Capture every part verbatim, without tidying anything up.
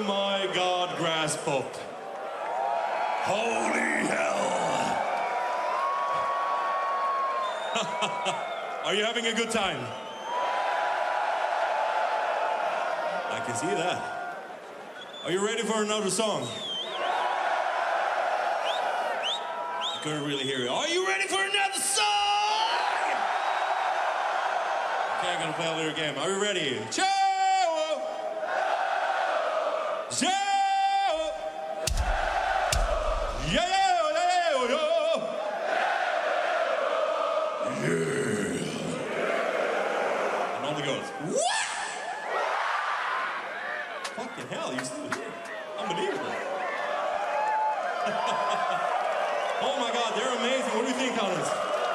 my God, Grasspop. Holy hell. Are you having a good time? I can see that. Are you ready for another song? I couldn't really hear it. Are you ready for another song? Okay, I'm gonna play a little game. Are you ready? Ciao! Ciao! Yeah, yeah, yeah, yeah. Yeah. And all the girls. What? Fucking hell, you're still here. Unbelievable. Oh my God, they're amazing. What do you think, Hannes?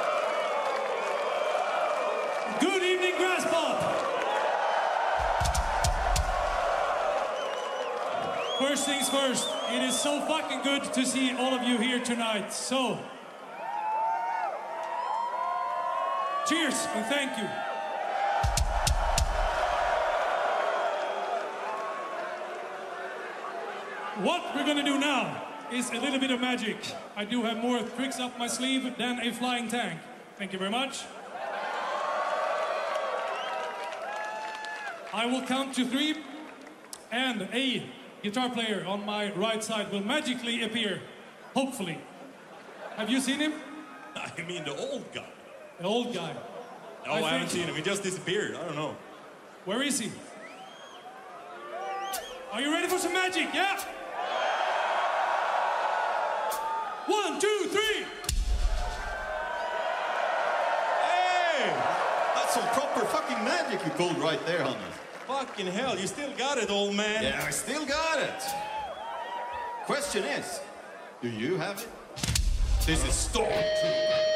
Good evening, Grasspop. First things first, it is so fucking good to see all of you here tonight. So, cheers and thank you. What we're gonna do now is a little bit of magic. I do have more tricks up my sleeve than a flying tank. Thank you very much. I will count to three, and a guitar player on my right side will magically appear, hopefully. Have you seen him? I mean the old guy. The old guy. No, I, I haven't seen him. He just disappeared. I don't know. Where is he? Are you ready for some magic? Yeah? One, two, three! Hey! That's some proper fucking magic you pulled right there, Hannes. Fucking hell, you still got it, old man. Yeah, I still got it. Question is, do you have it? This is Storm Trooper.